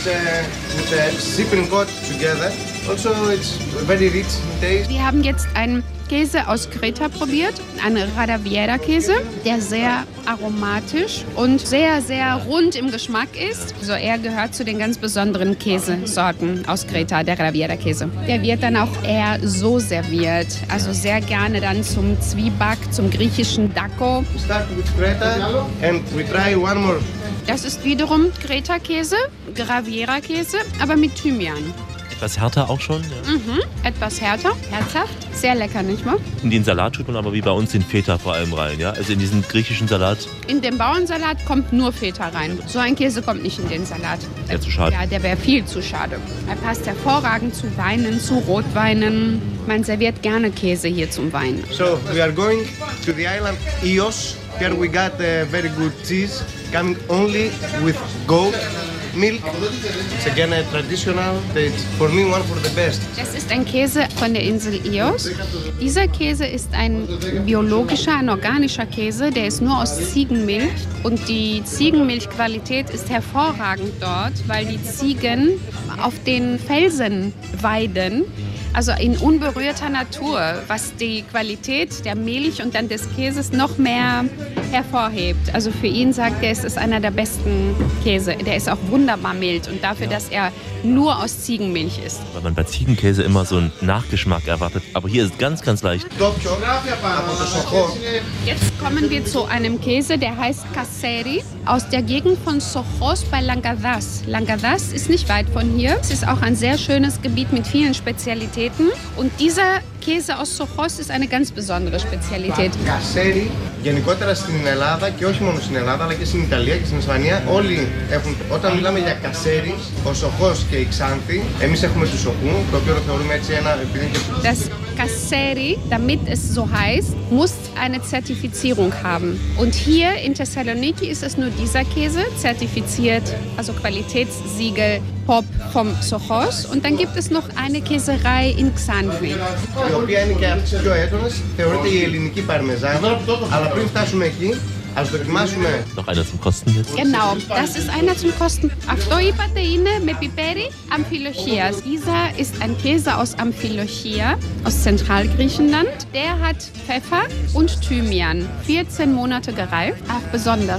with a sipping coat together. Also, it's very rich in taste. Wir haben jetzt einen Käse aus Kreta probiert, einen Radaviera-Käse, der sehr aromatisch und sehr, sehr rund im Geschmack ist. Also er gehört zu den ganz besonderen Käsesorten aus Kreta, der Radaviera-Käse. Der wird dann auch eher so serviert, also sehr gerne dann zum Zwieback, zum griechischen Dako. We start with Creta and we try one more. Das ist wiederum Kreta-Käse, Radaviera-Käse, aber mit Thymian. Etwas härter auch schon. Ja. Etwas härter, herzhaft, sehr lecker, nicht wahr? In den Salat tut man aber wie bei uns den Feta vor allem rein. Ja? Also in diesen griechischen Salat. In den Bauernsalat kommt nur Feta rein. So ein Käse kommt nicht in den Salat. Wäre zu schade. Ja, der wäre viel zu schade. Er passt hervorragend zu Weinen, zu Rotweinen. Man serviert gerne Käse hier zum Wein. So, we are going to the island Ios. Here we got a very good cheese coming only with goat milk. It's again a traditional. It's for me one for the best. Das ist ein Käse von der Insel Ios. Dieser Käse ist ein biologischer, ein organischer Käse. Der ist nur aus Ziegenmilch. Und die Ziegenmilchqualität ist hervorragend dort, weil die Ziegen auf den Felsen weiden. Also in unberührter Natur, was die Qualität der Milch und dann des Käses noch mehr hervorhebt. Also für ihn sagt er, es ist einer der besten Käse. Der ist auch wunderbar mild und dafür, dass er nur aus Ziegenmilch ist. Weil man bei Ziegenkäse immer so einen Nachgeschmack erwartet. Aber hier ist es ganz, ganz leicht. Jetzt kommen wir zu einem Käse, der heißt Kasseri, aus der Gegend von Sochos bei Langadas. Langadas ist nicht weit von hier. Es ist auch ein sehr schönes Gebiet mit vielen Spezialitäten. Und dieser Käse aus Sochos ist eine ganz besondere Spezialität. Kassέρι, γενικότερα στην Ελλάδα και όχι μόνο στην Ελλάδα, αλλά και στην Ιταλία και στην Ισπανία, όλοι έχουν, όταν μιλάμε για κασέρι, ο Σοχός και η Ξάνθη, εμείς έχουμε του Σοχού, το οποίο το θεωρούμε έτσι ένα, επειδή και... Das Kasseri, damit es so heißt, muss eine Zertifizierung haben. Und hier in Thessaloniki ist es nur dieser Käse, zertifiziert, also Qualitätssiegel POP vom Sochos. Und dann gibt es noch eine Käserei in Xanthi. Η οποία είναι και από τις πιο έντονες, θεωρείται η ελληνική παρμεζάνα, αλλά πριν φτάσουμε εκεί, ας δοκιμάσουμε. Noch einer zum Kosten jetzt? Genau, das ist einer zum Kosten. Αυτό είπατε είναι με πιπέρι Amphilochias. Dieser ist ein Käse aus Amphilochia, aus Zentralgriechenland. Der hat Pfeffer und Thymian. 14 Monate gereift, auch besonders